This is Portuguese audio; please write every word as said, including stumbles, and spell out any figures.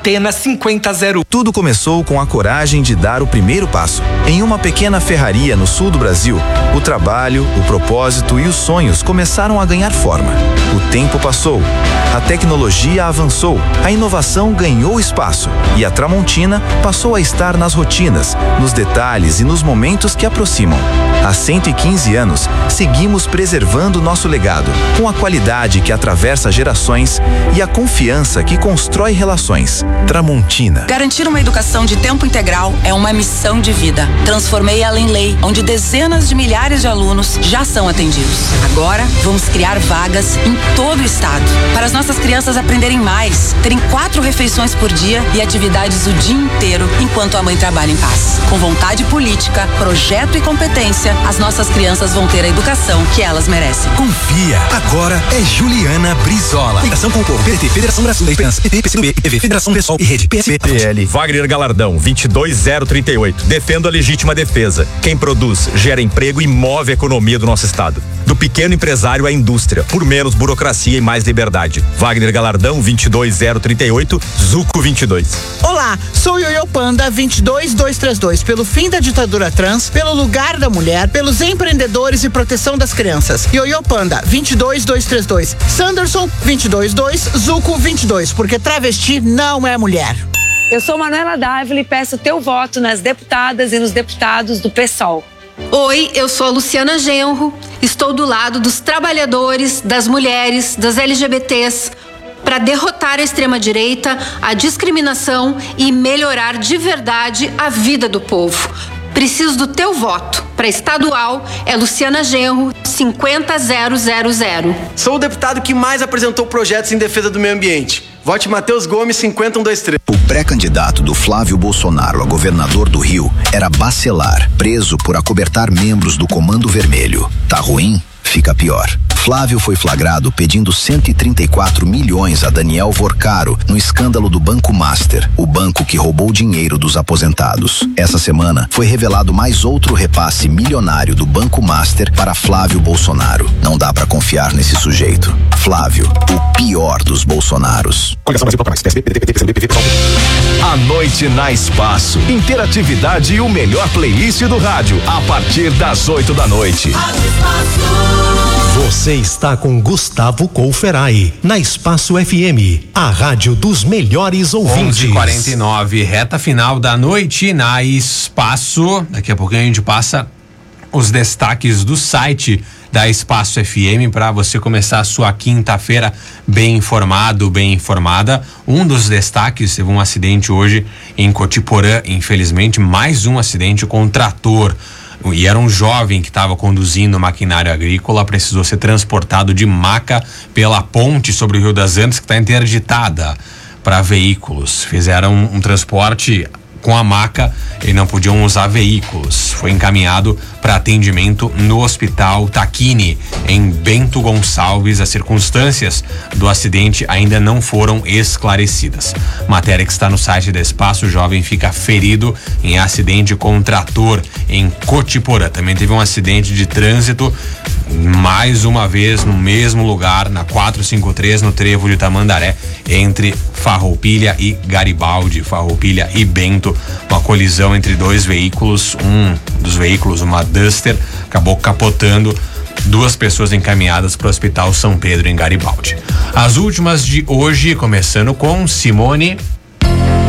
Atena cinquenta zero. Tudo começou com a coragem de dar o primeiro passo. Em uma pequena ferraria no sul do Brasil, o trabalho, o propósito e os sonhos começaram a ganhar forma. O tempo passou, a tecnologia avançou, a inovação ganhou espaço e a Tramontina passou a estar nas rotinas, nos detalhes e nos momentos que aproximam. Há cento e quinze anos, seguimos preservando nosso legado, com a qualidade que atravessa gerações e a confiança que constrói relações. Tramontina. Garantir uma educação de tempo integral é uma missão de vida. Transformei ela em lei, onde dezenas de milhares de alunos já são atendidos. Agora, vamos criar vagas em todo o estado, para as nossas crianças aprenderem mais, terem quatro refeições por dia e atividades o dia inteiro, enquanto a mãe trabalha em paz. Com vontade política, projeto e competência, as nossas crianças vão ter a educação que elas merecem. Confia, agora é Juliana Brizola. Ligação com o povo. P T, Federação Brasil da Esperança, P T, P C B, T V, Federação Pessoal e Rede P S B. P L. Wagner Galardão, vinte e dois zero trinta e oito. Defendo a legítima defesa. Quem produz, gera emprego e move a economia do nosso estado. Do pequeno empresário à indústria, por menos burocracia e mais liberdade. Wagner Galardão, vinte e dois zero trinta e oito, Zuco vinte e dois. Olá, sou Yoyo Panda vinte e dois dois três dois, pelo fim da ditadura trans, pelo lugar da mulher, pelos empreendedores e proteção das crianças. Yoyo Panda vinte e dois dois três dois, Sanderson vinte e dois dois, Zuco vinte e dois, porque travesti não é mulher. Eu sou Manuela Dávila e peço teu voto nas deputadas e nos deputados do PSOL. Oi, eu sou a Luciana Genro, estou do lado dos trabalhadores, das mulheres, das L G B Ts, para derrotar a extrema-direita, a discriminação e melhorar de verdade a vida do povo. Preciso do teu voto. Para estadual, é Luciana Genro, cinquenta zero zero zero. Sou o deputado que mais apresentou projetos em defesa do meio ambiente. Vote Matheus Gomes, cinquenta um dois três. O pré-candidato do Flávio Bolsonaro a governador do Rio era Bacelar, preso por acobertar membros do Comando Vermelho. Tá ruim? Fica pior. Flávio foi flagrado pedindo cento e trinta e quatro milhões a Daniel Vorcaro no escândalo do Banco Master, o banco que roubou dinheiro dos aposentados. Essa semana foi revelado mais outro repasse milionário do Banco Master para Flávio Bolsonaro. Não dá pra confiar nesse sujeito. Flávio, o pior dos Bolsonaros. A noite na Espaço. Interatividade e o melhor playlist do rádio a partir das oito da noite. Você está com Gustavo Couferai, na Espaço F M, a rádio dos melhores ouvintes. onze e quarenta e nove, reta final da noite na Espaço. Daqui a pouquinho a gente passa os destaques do site da Espaço F M para você começar a sua quinta-feira bem informado, bem informada. Um dos destaques, teve um acidente hoje em Cotiporã, infelizmente, mais um acidente com um trator. E era um jovem que estava conduzindo maquinário agrícola, precisou ser transportado de maca pela ponte sobre o Rio das Antas, que está interditada para veículos. Fizeram um, um transporte com a maca e não podiam usar veículos. Foi encaminhado para atendimento no Hospital Taquini, em Bento Gonçalves. As circunstâncias do acidente ainda não foram esclarecidas. Matéria que está no site da Espaço. O jovem fica ferido em acidente com um trator em Cotiporã. Também teve um acidente de trânsito, mais uma vez no mesmo lugar, na quatrocentos e cinquenta e três, no trevo de Tamandaré, entre Farroupilha e Garibaldi, Farroupilha e Bento. Uma colisão entre dois veículos, um dos veículos, uma Duster, acabou capotando, duas pessoas encaminhadas para o Hospital São Pedro em Garibaldi. As últimas de hoje, começando com Simone